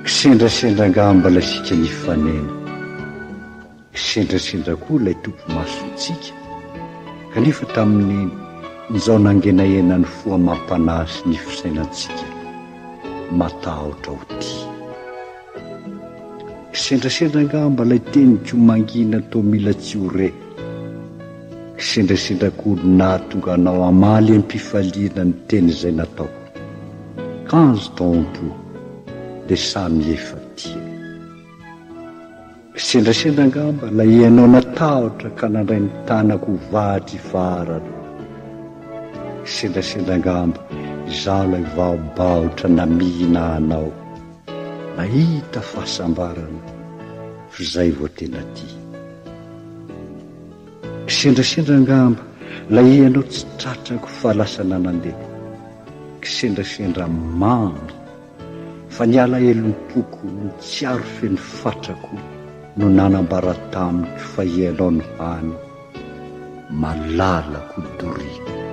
Kisendrasendra ngamba ilay sika nifanena, kisendrasendra koa ilay tompo masontsika, kanefa tamin'ny nizao nangenaena ny foa mampanasy ny fisainantsika matahotra ho ty. Kisendrasendra ngamba ilay teniko mangina tao mila tsy ho re, kisendrasendra koa nahatonga anao amaly am-pifaliana ny teny izay nataoko. Quinze tompo dia samy efa tia. Kisendrasendra ngamba ilay ianao natahotra ka nandray ny tanako vatry varana. Kisendrasendra ngamba izaho ilay vaobaotra namihina anao, nahita fahasambarana fa izay vao tena tia. Kisendrasendra ngamba ilay ianao tsy tratrako fa lasa nanandeha. Kisendrasendra mamy fa niala elom-poko no tsy aro feny fatrako no nanambara tamiko fa ianao ny hany malalako doriko.